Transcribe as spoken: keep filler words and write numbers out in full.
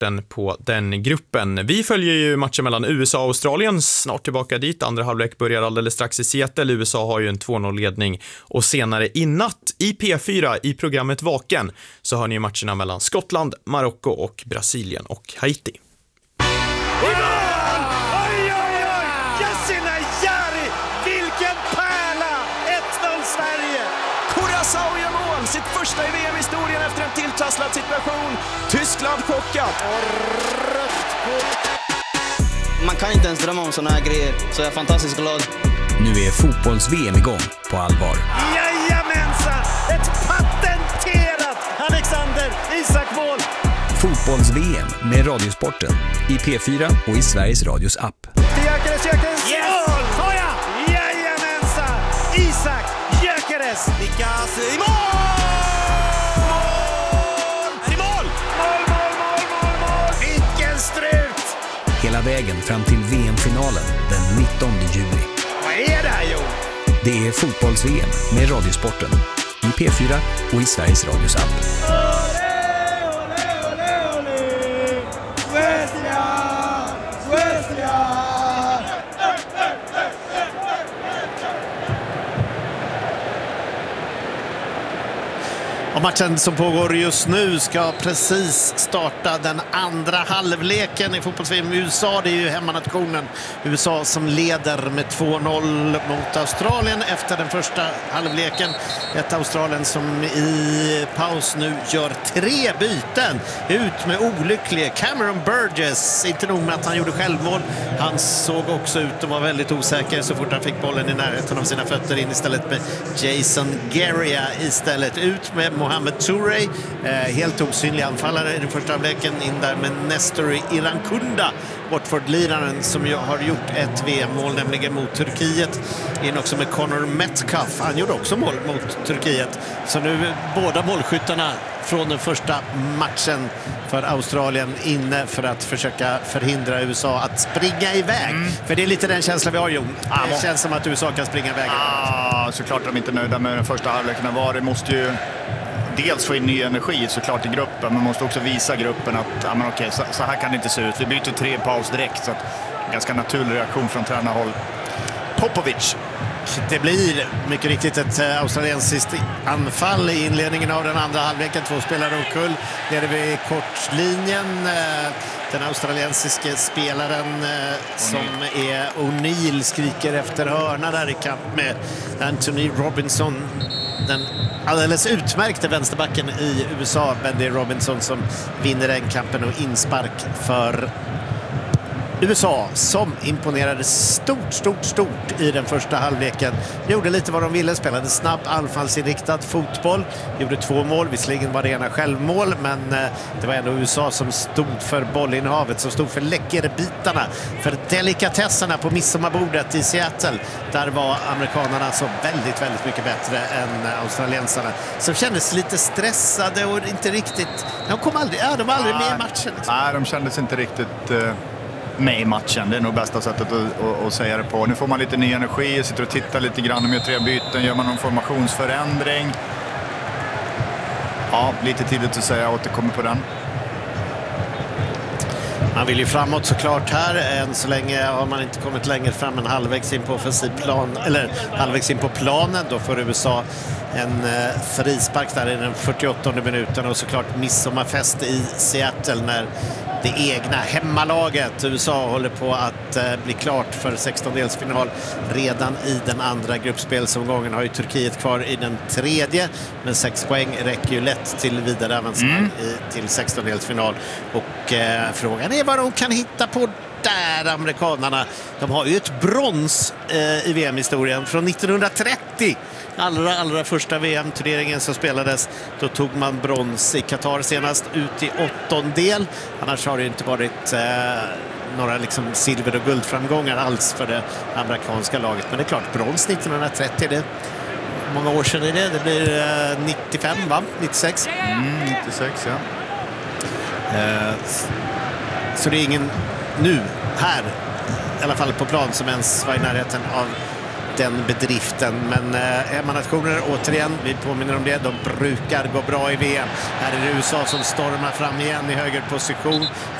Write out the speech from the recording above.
starten på den gruppen. Vi följer ju matchen mellan U S A och Australien, snart tillbaka dit. Andra halvlek börjar alldeles strax i Seattle. U S A har ju en två noll-ledning och senare i natt i P fyra i programmet Vaken så har ni matcherna mellan Skottland, Marocko och Brasilien och Haiti. Curaçao gör mål, sitt första i V M-historien efter en tilltrasslad situation. Tyskland chockat. Man kan inte ens drömma om såna här grejer, så jag är fantastiskt glad. Nu är fotbolls-V M igång på allvar. Jajamensan, ett patenterat Alexander Isak-mål. Fotbolls-V M med Radiosporten i P fyra och i Sveriges Radios app. Gyökeres, Gyökeres, yes! Mål! Oh ja! Jajamensan, Isak Gyökeres. Nikas i mål! Är i mål! Mål, mål, mål, mål, mål! Vilken strut! Hela vägen fram till V M-finalen den nittonde juli. Vad är det här, Jo? Det är fotbolls-V M med Radiosporten i P fyra och i Sveriges Radios app. Och matchen som pågår just nu ska precis starta den andra halvleken i fotbolls-V M. U S A, det är ju hemmanationen. U S A som leder med två noll mot Australien efter den första halvleken. Ett Australien som i paus nu gör tre byten. Ut med olycklig Cameron Burgess. Inte nog med att han gjorde självmål. Han såg också ut att vara väldigt osäker så fort han fick bollen i närheten av sina fötter, in istället med Jason Geria istället. Ut med Mohamed Touré, eh, helt osynlig anfallare i den första halvleken, in där med Nestor Irankunda, Watford-liraren som ju har gjort ett V M-mål, nämligen mot Turkiet. In också med Connor Metcalf, han gjorde också mål mot Turkiet. Så nu båda målskyttarna från den första matchen för Australien inne för att försöka förhindra U S A att springa iväg. Mm. För det är lite den känslan vi har, Jon. Det ah, känns som att U S A kan springa iväg. Ah, såklart de inte är nöjda med den första halvleken var. Det måste ju dels få in ny energi såklart i gruppen, men måste också visa gruppen att ja, men okej, så, så här kan det inte se ut. Vi byter tre paus direkt, så att ganska naturlig reaktion från tränarhåll. Popovic. Det blir mycket riktigt ett australiensiskt anfall i inledningen av den andra halvleken. Två spelare omkull nere vid kortlinjen. Den australiensiske spelaren som är O'Neill skriker efter hörna där i kamp med Anthony Robinson. Den alldeles utmärkte vänsterbacken i U S A, Bendy Robinson, som vinner den kampen och inspark för U S A som imponerade stort, stort, stort i den första halvleken. Gjorde lite vad de ville, spelade snabb, anfallsinriktad fotboll. Gjorde två mål, visserligen var det ena självmål, men det var ändå U S A som stod för bollinnehavet, som stod för läckerbitarna, för delikatesserna på midsommarbordet i Seattle. Där var amerikanerna så väldigt, väldigt mycket bättre än australiensarna, som kändes lite stressade och inte riktigt... De kom aldrig, ja, de var aldrig med i matchen. Liksom. Nej, de kändes inte riktigt... Uh... med i matchen. Det är nog bästa sättet att, att, att säga det på. Nu får man lite ny energi, sitter och tittar lite grann om tre byten, gör man någon formationsförändring. Ja, lite tidigt att säga, jag återkommer på den. Man vill ju framåt såklart här. Än så länge har man inte kommit längre fram än halvvägs in på offensivplan, eller halvvägs in på planen. Då får U S A en eh, frispark där i den fyrtioåttonde minuten, och såklart midsommarfest i Seattle när det egna hemmalaget U S A håller på att eh, bli klart för sextondelsfinal redan i den andra gruppspelsomgången. Har ju Turkiet kvar i den tredje, men sex poäng räcker ju lätt till vidare avancemang mm. i, till sextondelsfinal. Och eh, frågan är vad de kan hitta på där, amerikanerna. De har ju ett brons eh, i V M-historien från nittonhundratrettio. Allra, allra första V M-turneringen som spelades, då tog man brons i Qatar senast, ut i åttondel. Annars har det inte varit eh, några liksom silver- och guldframgångar alls för det amerikanska laget. Men det är klart, brons nittonhundratrettio, det många år sedan är det. Det blir eh, nittiofem, va? nittiosex. Mm, nittiosex, ja. Eh, så det är ingen nu, här, i alla fall på plan, som ens var i närheten av den bedriften. Men eh, hemmanationer återigen, vi påminner om det, de brukar gå bra i V M. Här är det U S A som stormar fram igen i högerposition.